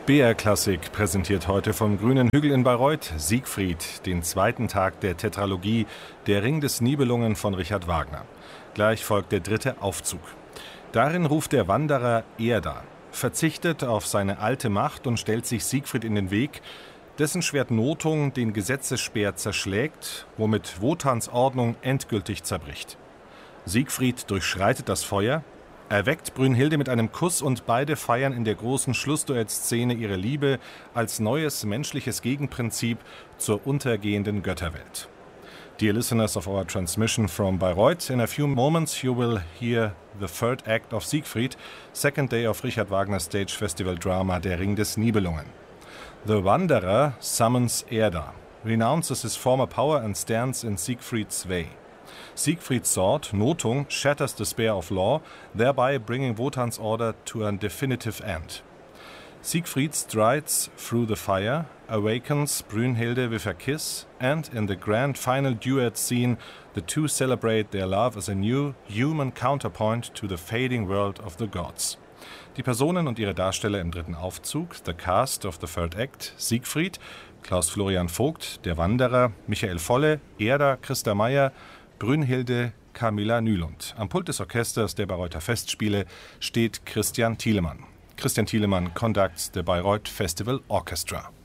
BR Klassik präsentiert heute vom Grünen Hügel in Bayreuth Siegfried, den zweiten Tag der Tetralogie Der Ring des Nibelungen von Richard Wagner. Gleich folgt der dritte Aufzug. Darin ruft der Wanderer Erda, verzichtet auf seine alte Macht und stellt sich Siegfried in den Weg, dessen Schwert Nothung den Gesetzesspeer zerschlägt, womit Wotans Ordnung endgültig zerbricht. Siegfried durchschreitet das Feuer, erweckt Brünnhilde mit einem Kuss und beide feiern in der großen Schlussduettszene ihre Liebe als neues menschliches Gegenprinzip zur untergehenden Götterwelt. Dear listeners of our transmission from Bayreuth, in a few moments you will hear the third act of Siegfried, second day of Richard Wagner's stage festival drama Der Ring des Nibelungen. The Wanderer summons Erda, renounces his former power and stands in Siegfried's way. Siegfried's sword, Nothung, shatters the spear of law, thereby bringing Wotan's order to a definitive end. Siegfried strides through the fire, awakens Brünnhilde with a kiss, and in the grand final duet scene, the two celebrate their love as a new human counterpoint to the fading world of the gods. Die Personen und ihre Darsteller im dritten Aufzug, the cast of the third act, Siegfried, Klaus Florian Vogt, der Wanderer, Michael Volle, Erda, Christa Meyer, Brünnhilde, Camilla Nylund. Am Pult des Orchesters der Bayreuther Festspiele steht Christian Thielemann. Christian Thielemann conducts the Bayreuth Festival Orchestra.